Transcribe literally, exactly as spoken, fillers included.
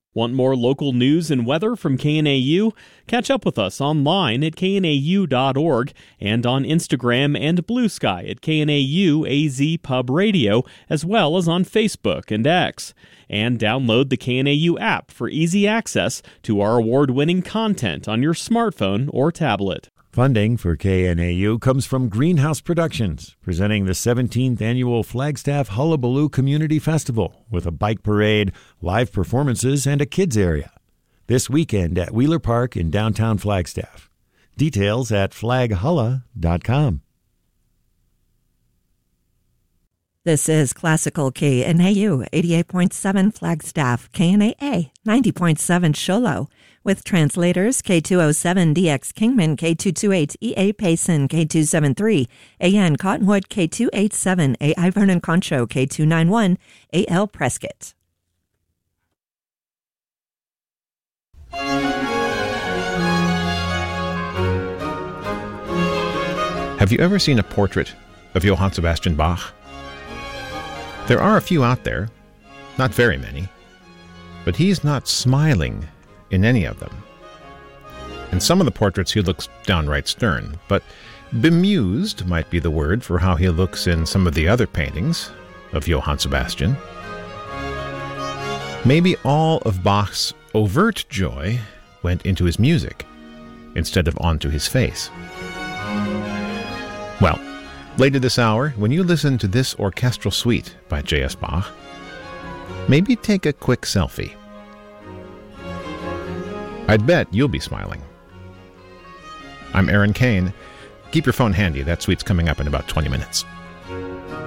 Want more local news and weather from K N A U? Catch up with us online at K N A U dot org and on Instagram and Blue Sky at K N A U A Z Pub Radio, as well as on Facebook and X. And download the K N A U app for easy access to our award-winning content on your smartphone or tablet. Funding for K N A U comes from Greenhouse Productions, presenting the seventeenth Annual Flagstaff Hullabaloo Community Festival with a bike parade, live performances, and a kids area. This weekend at Wheeler Park in downtown Flagstaff. Details at flag hulla dot com. This is Classical K N A U eighty-eight point seven Flagstaff, K N A A ninety point seven Show Low, with translators K two oh seven D X Kingman, K two twenty-eight E A Payson, K two seventy-three A N Cottonwood, K two eighty-seven A I Vernon Concho, K two ninety-one A L Prescott. Have you ever seen a portrait of Johann Sebastian Bach? There are a few out there, not very many, but he's not smiling in any of them. In some of the portraits he looks downright stern, but bemused might be the word for how he looks in some of the other paintings of Johann Sebastian. Maybe all of Bach's overt joy went into his music instead of onto his face. Well, later this hour, when you listen to this orchestral suite by J S. Bach, maybe take a quick selfie. I'd bet you'll be smiling. I'm Aaron Kane. Keep your phone handy. That suite's coming up in about twenty minutes.